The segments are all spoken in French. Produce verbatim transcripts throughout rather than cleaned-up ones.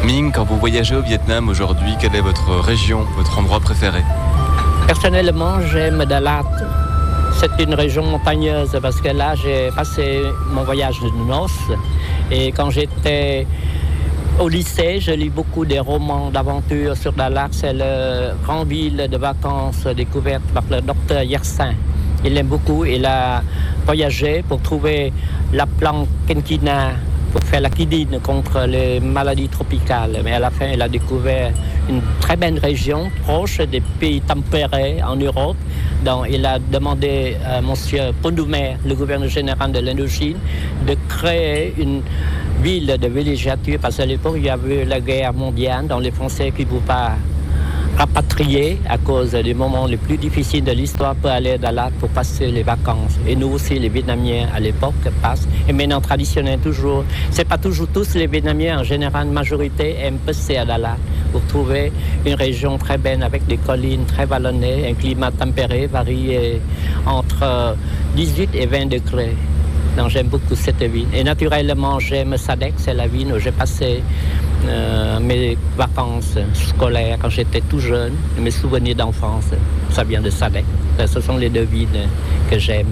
Minh, quand vous voyagez au Vietnam aujourd'hui, quelle est votre région, votre endroit préféré? Personnellement, j'aime Dalat. C'est une région montagneuse parce que là, j'ai passé mon voyage de noces. Et quand j'étais au lycée, je lis beaucoup des romans d'aventure sur Dalat. C'est la grande ville de vacances découverte par le docteur Yersin. Il l'aime beaucoup. Il a voyagé pour trouver la plante quinquina pour faire la quinine contre les maladies tropicales. Mais à la fin, il a découvert une très belle région proche des pays tempérés en Europe. Donc, il a demandé à M. Pondoumer, le gouverneur général de l'Indochine, de créer une ville de villégiature parce qu'à l'époque, il y avait la guerre mondiale, dont les Français qui ne pouvaient pas rapatriés à cause des moments les plus difficiles de l'histoire pour aller à Dalat pour passer les vacances. Et nous aussi, les Vietnamiens à l'époque passent. Et maintenant, traditionnel toujours. C'est pas toujours tous les Vietnamiens, en général, majorité, aiment passer à Dalat pour trouver une région très belle avec des collines très vallonnées, un climat tempéré, varié entre dix-huit et vingt degrés. Donc j'aime beaucoup cette ville. Et naturellement, j'aime Sadek, c'est la ville où j'ai passé euh, mes vacances scolaires quand j'étais tout jeune. Mes souvenirs d'enfance, ça vient de Sadek. Ce sont les deux villes que j'aime.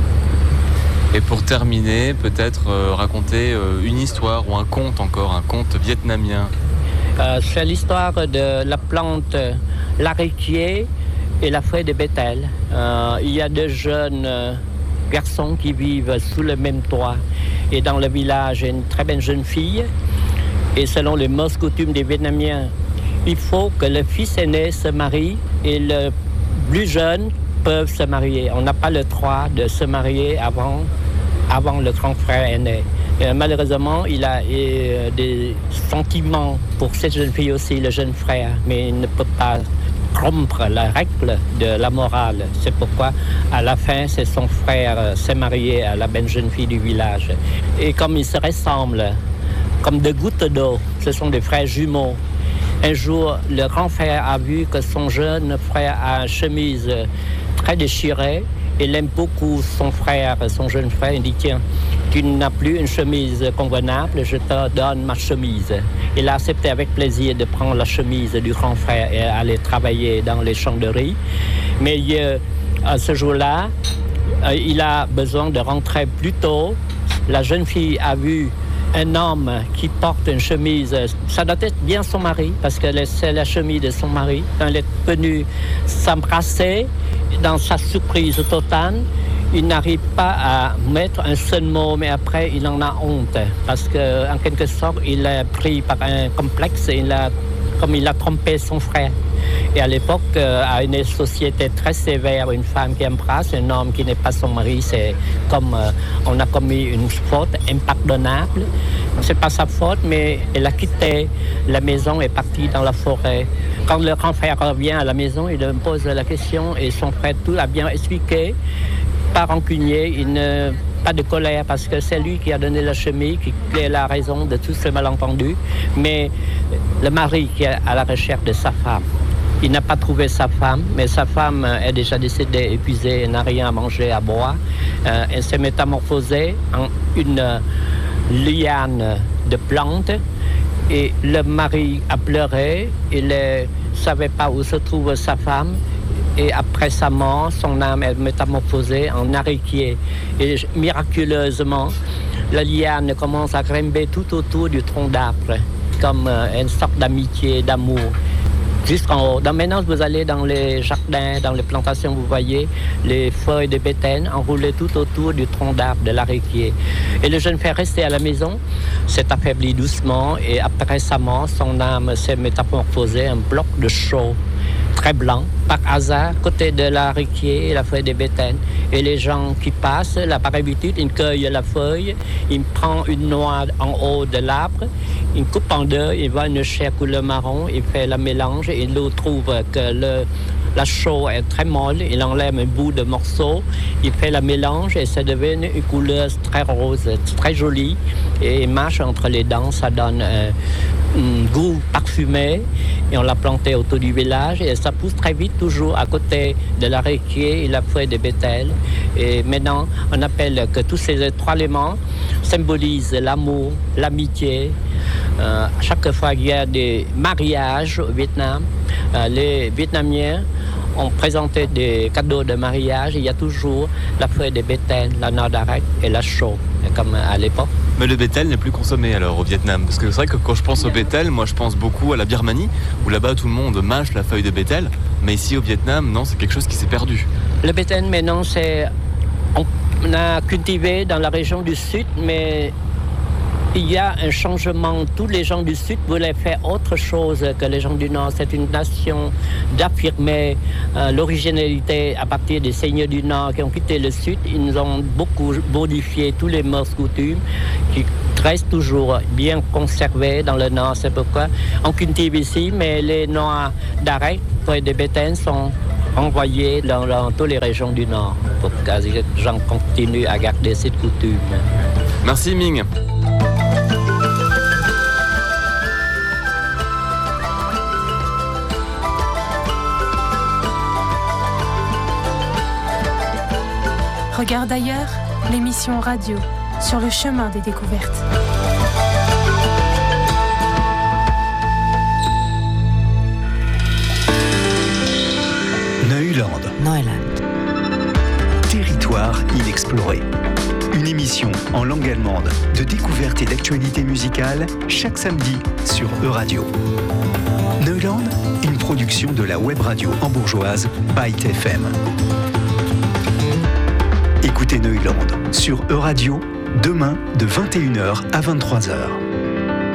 Et pour terminer, peut-être euh, raconter euh, une histoire ou un conte encore, un conte vietnamien. Euh, c'est l'histoire de la plante l'arachier et la feuille de Bethel. Euh, il y a deux jeunes euh, garçons qui vivent sous le même toit. Et dans le village, il y a une très belle jeune fille. Et selon les mœurs coutumes des Vietnamiens, il faut que le fils aîné se marie et le plus jeune peuvent se marier. On n'a pas le droit de se marier avant, avant le grand frère aîné. Et malheureusement, il a euh, des sentiments pour cette jeune fille aussi, le jeune frère, mais il ne peut pas rompre la règle de la morale. C'est pourquoi, à la fin, c'est son frère s'est marié à la belle jeune fille du village. Et comme ils se ressemblent, comme deux gouttes d'eau, ce sont des frères jumeaux. Un jour, le grand frère a vu que son jeune frère a une chemise très déchirée. Il aime beaucoup son frère, son jeune frère. Il dit, tiens, tu n'as plus une chemise convenable, je te donne ma chemise. Il a accepté avec plaisir de prendre la chemise du grand frère et aller travailler dans les champs de riz. Mais euh, à ce jour-là, euh, il a besoin de rentrer plus tôt. La jeune fille a vu un homme qui porte une chemise, ça doit être bien son mari, parce que c'est la chemise de son mari. Quand il est venu s'embrasser, dans sa surprise totale, il n'arrive pas à mettre un seul mot, mais après, il en a honte. Parce qu'en quelque sorte, il est pris par un complexe, il a, comme il a trompé son frère. Et à l'époque, euh, à une société très sévère, une femme qui embrasse un homme qui n'est pas son mari, c'est comme euh, on a commis une faute impardonnable. C'est pas sa faute, mais elle a quitté la maison et est partie dans la forêt. Quand le grand frère revient à la maison, il me pose la question et son frère tout a bien expliqué. Pas rancunier, il ne pas de colère parce que c'est lui qui a donné la chemise, qui est la raison de tout ce malentendu. Mais le mari qui est à la recherche de sa femme, il n'a pas trouvé sa femme, mais sa femme est déjà décédée, épuisée, elle n'a rien à manger, à boire. Euh, elle s'est métamorphosée en une liane de plantes et le mari a pleuré, il ne savait pas où se trouve sa femme. Et après sa mort, son âme est métamorphosée en arachier. Et miraculeusement, la liane commence à grimper tout autour du tronc d'arbre, comme une sorte d'amitié, d'amour. Jusqu'en haut. Donc maintenant, vous allez dans les jardins, dans les plantations, vous voyez les feuilles de bétaine enroulées tout autour du tronc d'arbre de l'arachier. Et le jeune frère resté à la maison s'est affaibli doucement et après sa mort, son âme s'est métamorphosée en bloc de chaux très blanc, par hasard, côté de l'arachier et la feuille de bétaine. Et les gens qui passent, là, par habitude, ils cueillent la feuille, ils prennent une noix en haut de l'arbre, ils coupent en deux, ils voient une chair couleur marron, ils font le mélange, et l'eau trouve que le, la chaux est très molle, il enlève un bout de morceau, il fait le mélange et ça devient une couleur très rose, très jolie, et il mâche entre les dents, ça donne un, un goût parfumé, et on l'a planté autour du village, et ça pousse très vite, toujours à côté de l'arachier et la feuille de bétel. Et maintenant, on appelle que tous ces trois éléments symbolisent l'amour, l'amitié, Euh, chaque fois qu'il y a des mariages au Vietnam, euh, les Vietnamiens ont présenté des cadeaux de mariage. Il y a toujours la feuille de bétel, la noix d'arec et la chaux, comme à l'époque. Mais le bétel n'est plus consommé alors au Vietnam. Parce que c'est vrai que quand je pense au bétel, moi je pense beaucoup à la Birmanie, où là-bas tout le monde mâche la feuille de bétel. Mais ici au Vietnam, non, c'est quelque chose qui s'est perdu. Le bétel, maintenant, c'est... On a cultivé dans la région du Sud, mais il y a un changement. Tous les gens du Sud voulaient faire autre chose que les gens du Nord. C'est une nation d'affirmer euh, l'originalité à partir des seigneurs du Nord qui ont quitté le Sud. Ils nous ont beaucoup modifié tous les mœurs coutumes qui restent toujours bien conservés dans le Nord. C'est pourquoi on cultive ici, mais les noix d'arec, feuilles de bétel sont envoyés dans, dans toutes les régions du Nord pour que les gens continuent à garder cette coutume. Merci Ming. Regarde ailleurs, l'émission radio sur le chemin des découvertes. Neuland. Neuland. Territoire inexploré. Une émission en langue allemande de découverte et d'actualité musicale chaque samedi sur Euradio. Neuland, une production de la web radio hambourgeoise Byte F M. Écoutez Neuland sur Euradio demain de vingt et une heures à vingt-trois heures.